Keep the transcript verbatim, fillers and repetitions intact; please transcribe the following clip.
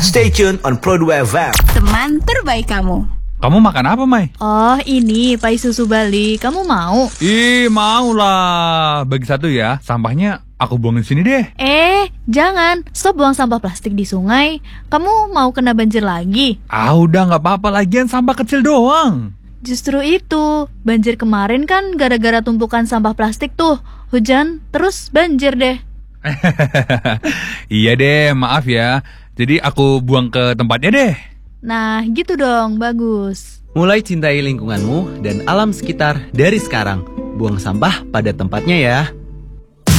Stay tuned on Pro dua F M. Teman terbaik kamu. Kamu makan apa, Mai? Oh, ini pai susu Bali. Kamu mau? Ih, mau lah. Bagi satu ya. Sampahnya aku buangin sini deh. Eh, jangan. Stop buang sampah plastik di sungai. Kamu mau kena banjir lagi? Ah, udah nggak apa-apa, lagian sampah kecil doang. Justru itu. Banjir kemarin kan gara-gara tumpukan sampah plastik tuh. Hujan, terus banjir deh. Iya deh, maaf ya. Jadi aku buang ke tempatnya deh. Nah, gitu dong, bagus. Mulai cintai lingkunganmu dan alam sekitar dari sekarang. Buang sampah pada tempatnya ya.